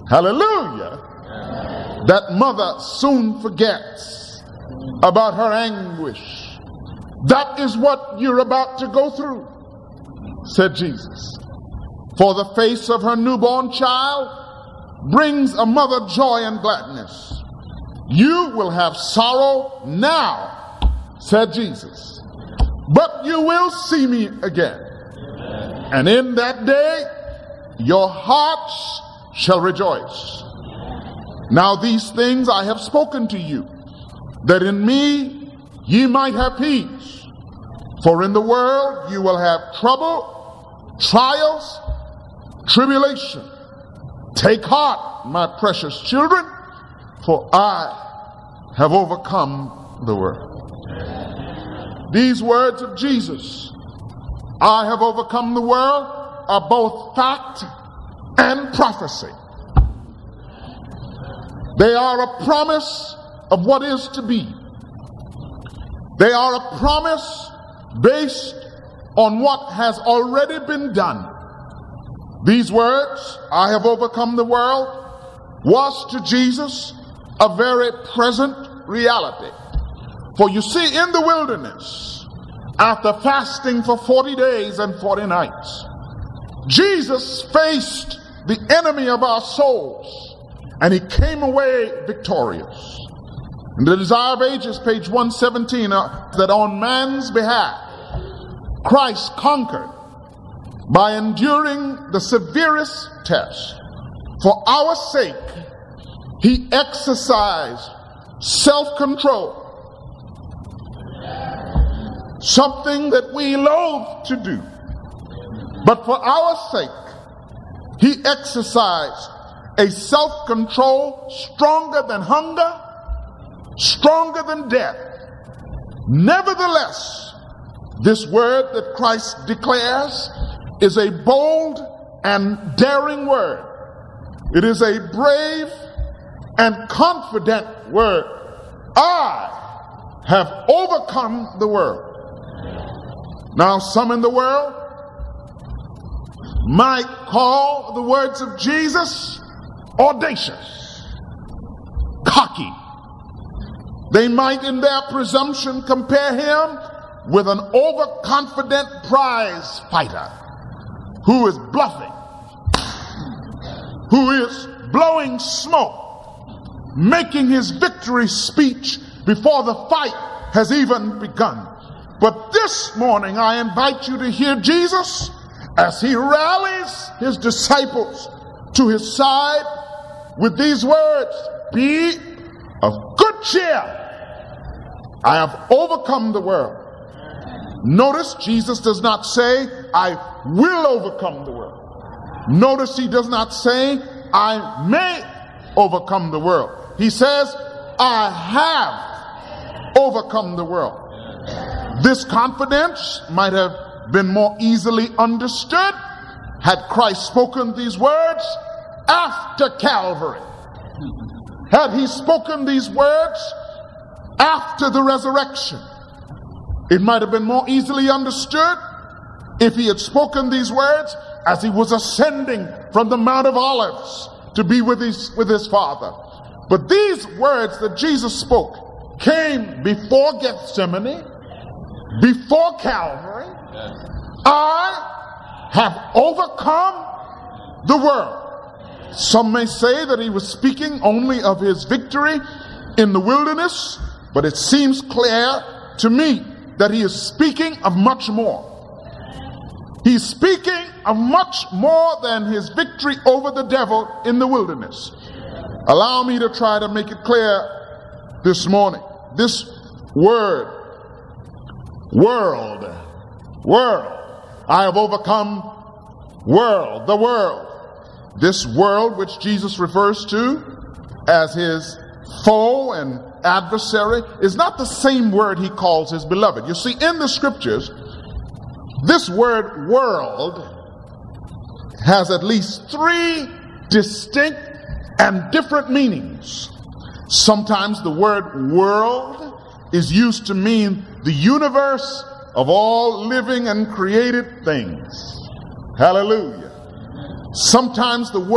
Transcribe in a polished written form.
Hallelujah. That mother soon forgets about her anguish. That is what you're about to go through, said Jesus. For the face of her newborn child brings a mother joy and gladness. You will have sorrow now, said Jesus, but you will see me again. And in that day, your hearts shall rejoice. Now these things I have spoken to you, that in me ye might have peace. For in the world you will have trouble, trials, tribulation. Take heart, my precious children, for I have overcome the world. These words of Jesus, I have overcome the world, are both fact and prophecy. They are a promise of what is to be. They are a promise based on what has already been done. These words, I have overcome the world, was to Jesus a very present reality. For you see, in the wilderness, after fasting for 40 days and 40 nights, Jesus faced the enemy of our souls, and he came away victorious. In the Desire of Ages, page 117, that on man's behalf, Christ conquered by enduring the severest test. For our sake, he exercised self-control, something that we loathe to do. But for our sake, he exercised a self-control stronger than hunger, stronger than death. Nevertheless, this word that Christ declares is a bold and daring word. It is a brave and confident word. I have overcome the world. Now, some in the world might call the words of Jesus audacious, cocky. They might, in their presumption, compare him with an overconfident prize fighter who is bluffing, who is blowing smoke, making his victory speech before the fight has even begun. But this morning I invite you to hear Jesus as he rallies his disciples to his side with these words, be of good cheer. I have overcome the world. Notice Jesus does not say, I will overcome the world. Notice he does not say, I may overcome the world. He says, I have overcome the world. This confidence might have been more easily understood had Christ spoken these words after Calvary. Had he spoken these words after the resurrection, it might have been more easily understood if he had spoken these words as he was ascending from the Mount of Olives to be with his Father. But these words that Jesus spoke came before Gethsemane, before Calvary. I have overcome the world. Some may say that he was speaking only of his victory in the wilderness, but it seems clear to me that he is speaking of much more. He's speaking of much more than his victory over the devil in the wilderness. Allow me to try to make it clear this morning. This word, world, I have overcome world, the world. This world which Jesus refers to as his foe and adversary is not the same word he calls his beloved. You see, in the scriptures, this word world has at least three distinct and different meanings. Sometimes the word world is used to mean the universe of all living and created things. Hallelujah. Sometimes the word